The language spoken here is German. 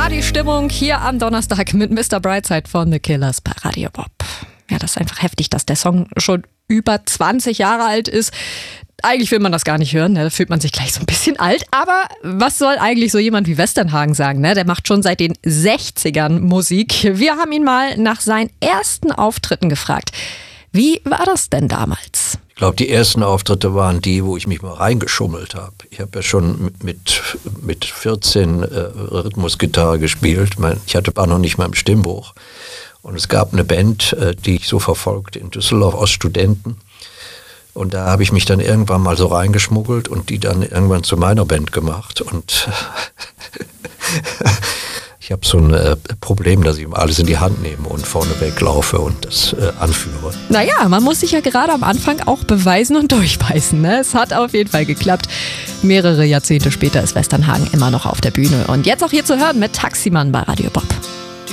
Partystimmung hier am Donnerstag mit Mr. Brightside von The Killers bei Radio Bob. Ja, das ist einfach heftig, dass der Song schon über 20 Jahre alt ist. Eigentlich will man das gar nicht hören, da fühlt man sich gleich so ein bisschen alt. Aber was soll eigentlich so jemand wie Westernhagen sagen? Der macht schon seit den 60ern Musik. Wir haben ihn mal nach seinen ersten Auftritten gefragt. Wie war das denn damals? Ich glaube, die ersten Auftritte waren die, wo ich mich mal reingeschummelt habe. Ich habe ja schon mit 14 Rhythmusgitarre gespielt. Ich war noch nicht mal im Stimmbuch. Und es gab eine Band, die ich so verfolgte in Düsseldorf aus Studenten. Und da habe ich mich dann irgendwann mal so reingeschmuggelt und die dann irgendwann zu meiner Band gemacht. Und ich habe so ein Problem, dass ich alles in die Hand nehme und vorne weglaufe und das anführe. Naja, man muss sich ja gerade am Anfang auch beweisen und durchbeißen. Es hat auf jeden Fall geklappt. Mehrere Jahrzehnte später ist Westernhagen immer noch auf der Bühne. Und jetzt auch hier zu hören mit Taximann bei Radio Bob.